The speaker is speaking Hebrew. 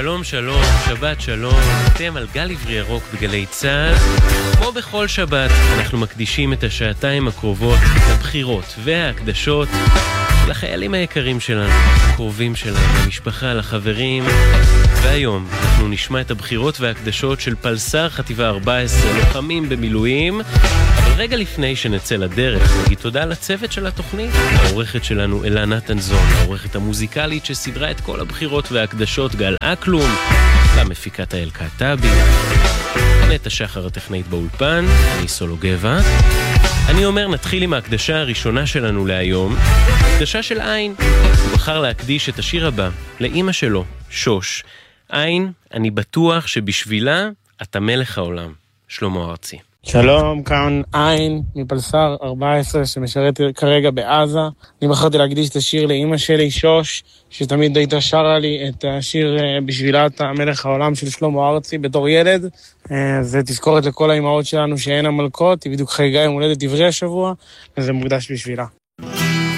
שלום שלום, שבת שלום, אתם על גל עברי ירוק בגלי צה"ל. כמו בכל שבת, אנחנו מקדישים את השעתיים הקרובות לבחירות וההקדשות לחיילים היקרים שלנו, הקרובים שלנו, למשפחה, לחברים. והיום אנחנו נשמע את הבחירות וההקדשות של פלסר חטיבה 14, לוחמים במילואים. אבל רגע לפני שנצא לדרך, נגיד תודה לצוות של התוכנית, העורכת שלנו אלה נתנזון, העורכת המוזיקלית שסדרה את כל הבחירות וההקדשות גל אקלום, למפיקת האל קטבי, נטע שחר הטכנית באולפן, אני סולו גבע. אני אומר, נתחיל עם ההקדשה הראשונה שלנו להיום, הקדשה של עין. הוא בחר להקדיש את השיר הבא לאמא שלו, שוש. עין, אני בטוח שבשבילה אתה מלך העולם. שלמה ארצי. שלום, כאן עין מפלסר 14 שמשרת כרגע בעזה. אני בחרתי להקדיש את השיר לאמא שלי, שוש, שתמיד הייתה שרה לי את השיר בשבילה אתה מלך העולם של שלמה ארצי בתור ילד. זה תזכורת לכל האימהות שלנו שהן המלכות, היא בדיוק חגיגה יום הולדת דברי השבוע, וזה מוקדש בשבילה.